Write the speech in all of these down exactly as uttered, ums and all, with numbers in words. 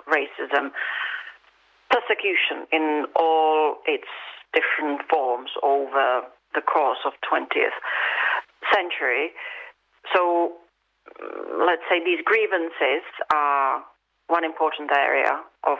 racism, persecution in all its different forms over the course of twentieth century. So let's say these grievances are one important area of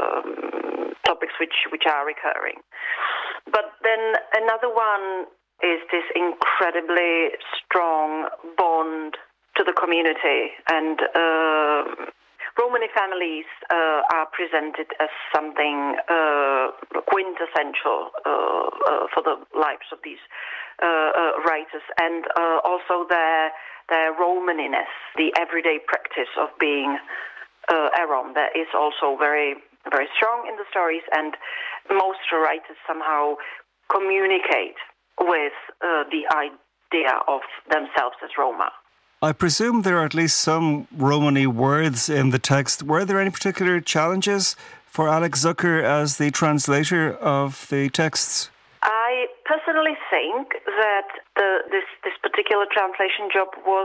um, topics which, which are recurring. But then another one is this incredibly strong bond to the community, and uh, Romani families uh, are presented as something uh, quintessential uh, uh, for the lives of these uh, uh, writers, and uh, also their their Romaniness, the everyday practice of being uh, a Rom, that is also very very strong in the stories, and most writers somehow communicate with uh, the idea of themselves as Roma. I presume there are at least some Romani words in the text. Were there any particular challenges for Alex Zucker as the translator of the texts? I personally think that the, this, this particular translation job was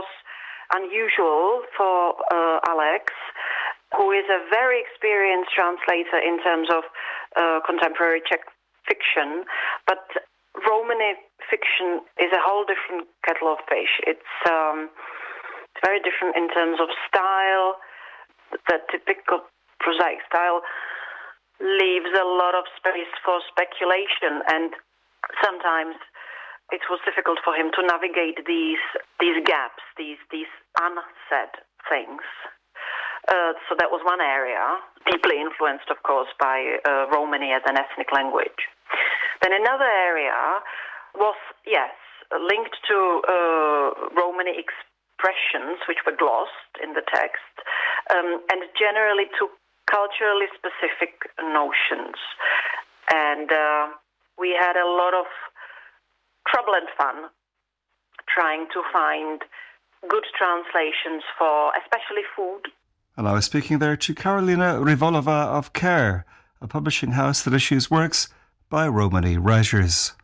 unusual for uh, Alex, who is a very experienced translator in terms of uh, contemporary Czech fiction, but Romani fiction is a whole different kettle of fish. It's um, very different in terms of style. The typical prosaic style leaves a lot of space for speculation, and sometimes it was difficult for him to navigate these these gaps, these these unsaid things. Uh, so that was one area, deeply influenced, of course, by uh, Romani as an ethnic language. Then another area was, yes, linked to uh, Romani expressions which were glossed in the text, um, and generally to culturally specific notions. And uh, we had a lot of trouble and fun trying to find good translations for especially food. And I was speaking there to Karolina Rivolova of Care, a publishing house that issues works by Romani writers.